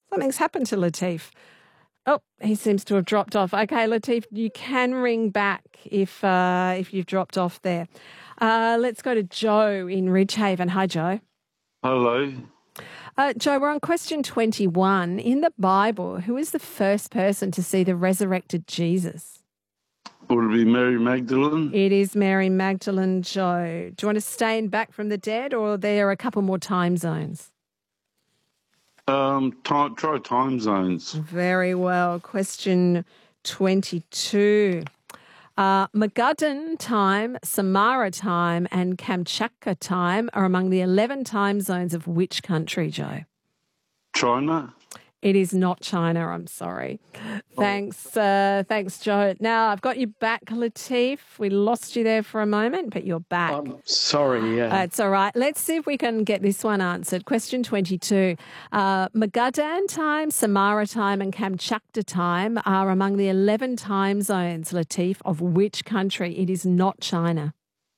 Something's happened to Latif. Oh, he seems to have dropped off. Okay, Latif, you can ring back if you've dropped off there. Let's go to Joe in Ridgehaven. Hi, Joe. Hello. Joe, we're on question 21. In the Bible, who is the first person to see the resurrected Jesus? Would it be Mary Magdalene? It is Mary Magdalene, Joe. Do you want to stay back from the dead, or there are a couple more time zones? Try time zones. Very well. Question 22. Magadan time, Samara time, and Kamchatka time are among the 11 time zones of which country, Joe? China? It is not China, I'm sorry. Thanks, Joe. Now, I've got you back, Latif. We lost you there for a moment, but you're back. I'm sorry, yeah. It's all right. Let's see if we can get this one answered. Question 22. Magadan time, Samara time, and Kamchatka time are among the 11 time zones, Latif, of which country? It is not China.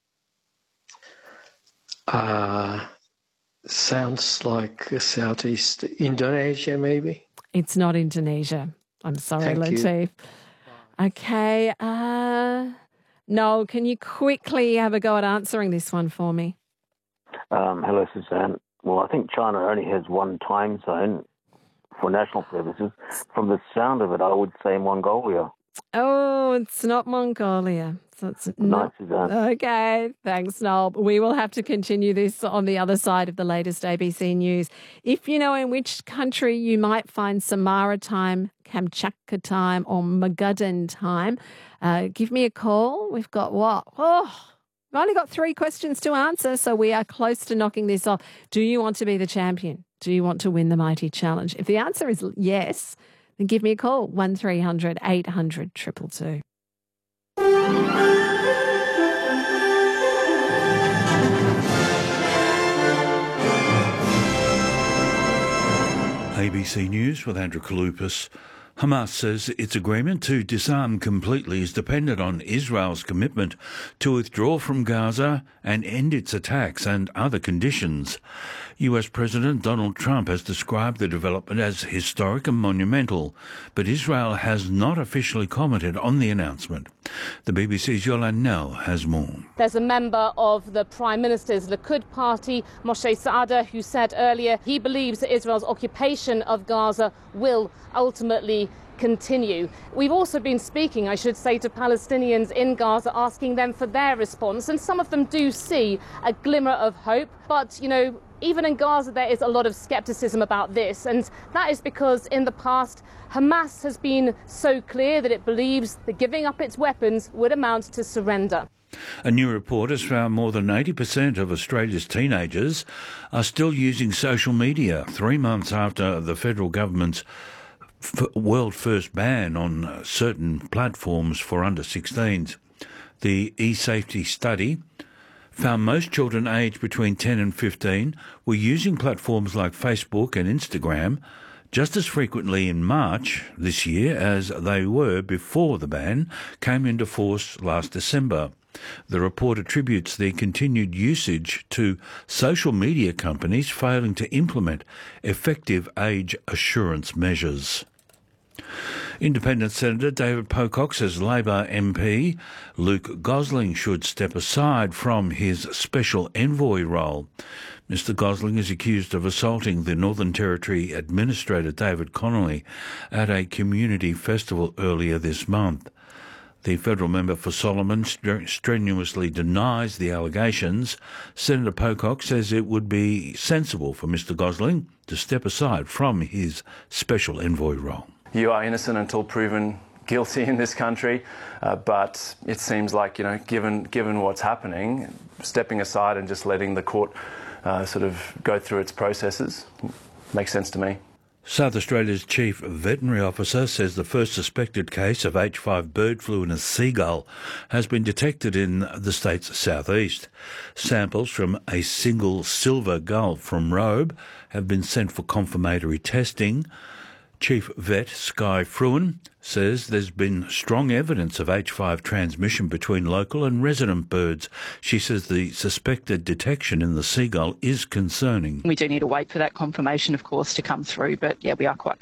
Sounds like Southeast Indonesia, maybe. It's not Indonesia. I'm sorry, Thank Latif. you. Okay. Noel, can you quickly have a go at answering this one for me? Hello, Suzanne. Well, I think China only has one time zone for national purposes. From the sound of it, I would say Mongolia. Oh, it's not Mongolia. So it's Nice, Suzanne. Okay, thanks, Noel. We will have to continue this on the other side of the latest ABC News. If you know in which country you might find Samara time, Kamchatka time, or Magadan time, give me a call. We've got what? We've only got 3 questions to answer, so we are close to knocking this off. Do you want to be the champion? Do you want to win the Mighty Challenge? If the answer is yes, then give me a call, 1300 800 222. ABC News with Andrew Kaloupas. Hamas says its agreement to disarm completely is dependent on Israel's commitment to withdraw from Gaza and end its attacks and other conditions. US President Donald Trump has described the development as historic and monumental, but Israel has not officially commented on the announcement. The BBC's Yolande Knell has more. There's a member of the Prime Minister's Likud party, Moshe Saada, who said earlier he believes that Israel's occupation of Gaza will ultimately continue. We've also been speaking, I should say, to Palestinians in Gaza, asking them for their response, and some of them do see a glimmer of hope. But, you know, even in Gaza, there is a lot of skepticism about this, and that is because in the past, Hamas has been so clear that it believes that giving up its weapons would amount to surrender. A new report has found more than 80% of Australia's teenagers are still using social media 3 months after the federal government's world first ban on certain platforms for under 16s. The eSafety study found most children aged between 10 and 15 were using platforms like Facebook and Instagram just as frequently in March this year as they were before the ban came into force last December. The report attributes their continued usage to social media companies failing to implement effective age assurance measures. Independent Senator David Pocock says Labor MP Luke Gosling should step aside from his special envoy role. Mr Gosling is accused of assaulting the Northern Territory Administrator David Connolly at a community festival earlier this month. The federal member for Solomon strenuously denies the allegations. Senator Pocock says it would be sensible for Mr Gosling to step aside from his special envoy role. You are innocent until proven guilty in this country, but it seems like, you know, given what's happening, stepping aside and just letting the court sort of go through its processes makes sense to me. South Australia's Chief Veterinary Officer says the first suspected case of H5 bird flu in a seagull has been detected in the state's southeast. Samples from a single silver gull from Robe have been sent for confirmatory testing. Chief Vet Sky Fruin says there's been strong evidence of H5 transmission between local and resident birds. She says the suspected detection in the seagull is concerning. We do need to wait for that confirmation, of course, to come through, but yeah, we are quite